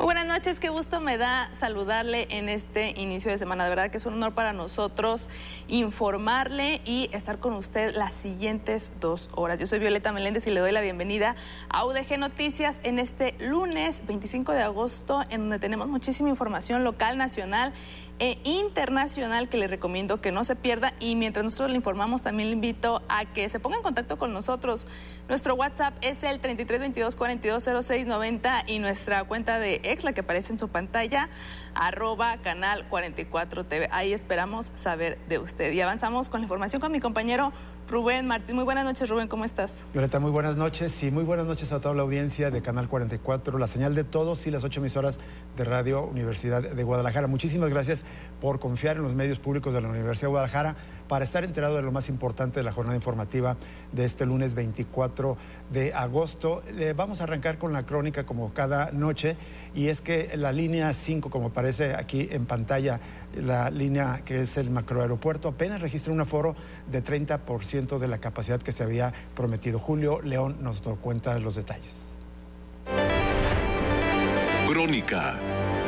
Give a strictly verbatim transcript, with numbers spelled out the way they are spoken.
Muy buenas noches, qué gusto me da saludarle en este inicio de semana. De verdad que es un honor para nosotros informarle y estar con usted las siguientes dos horas. Yo soy Violeta Meléndez y le doy la bienvenida a U D G Noticias en este lunes veinticinco de agosto, en donde tenemos muchísima información local, nacional e internacional que le recomiendo que no se pierda. Y mientras nosotros le informamos, también le invito a que se ponga en contacto con nosotros. Nuestro WhatsApp es el treinta y tres veintidós cuarenta y dos cero seis noventa y nuestra cuenta de ex, la que aparece en su pantalla, arroba canal cuarenta y cuatro T V. Ahí esperamos saber de usted. Y avanzamos con la información con mi compañero Rubén Martín. Muy buenas noches, Rubén, ¿cómo estás? Violeta, muy buenas noches y muy buenas noches a toda la audiencia de Canal cuarenta y cuatro, la señal de todos y las ocho emisoras de Radio Universidad de Guadalajara. Muchísimas gracias por confiar en los medios públicos de la Universidad de Guadalajara para estar enterado de lo más importante de la jornada informativa de este lunes veinticuatro de agosto. Eh, vamos a arrancar con la crónica como cada noche, y es que la línea cinco, como aparece aquí en pantalla, la línea que es el macroaeropuerto, apenas registra un aforo de treinta por ciento de la capacidad que se había prometido. Julio León nos cuenta los detalles. Crónica